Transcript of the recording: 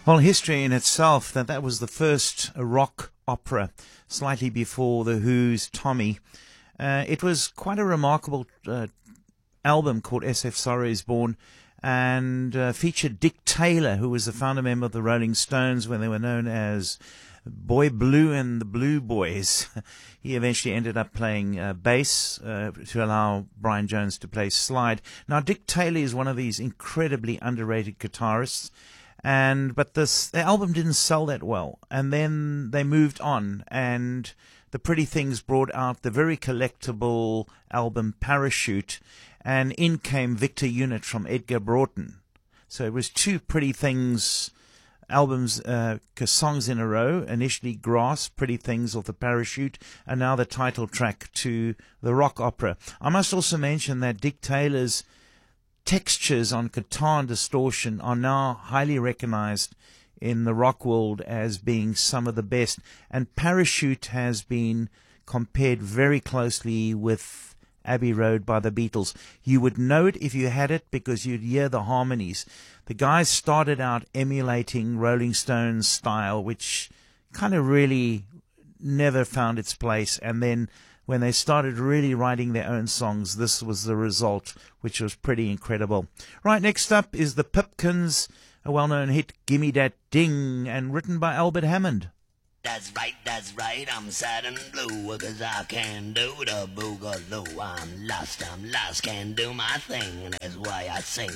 Well, history in itself, that was the first rock opera, slightly before The Who's Tommy. It was quite a remarkable album called SF Sorrow Is Born, and featured Dick Taylor, who was the founder member of the Rolling Stones when they were known as Boy Blue and the Blue Boys. He eventually ended up playing bass to allow Brian Jones to play slide. Now, Dick Taylor is one of these incredibly underrated guitarists, but the album didn't sell that well. And then they moved on, and the Pretty Things brought out the very collectible album Parachute, and in came Victor Unit from Edgar Broughton. So it was two Pretty Things albums, songs in a row. Initially Grass, Pretty Things off the Parachute, and now the title track to the rock opera. I must also mention that Dick Taylor's textures on guitar and distortion are now highly recognized in the rock world as being some of the best, and Parachute has been compared very closely with Abbey Road by the Beatles. You would know it if you had it because you'd hear the harmonies. The guys started out emulating Rolling Stones style, which kind of really never found its place. And then when they started really writing their own songs, this was the result, which was pretty incredible. Right, next up is the Pipkins, a well-known hit, Gimme That Ding, and written by Albert Hammond. That's right, I'm sad and blue, 'cause I can't do the boogaloo. I'm lost, can't do my thing, and that's why I sing.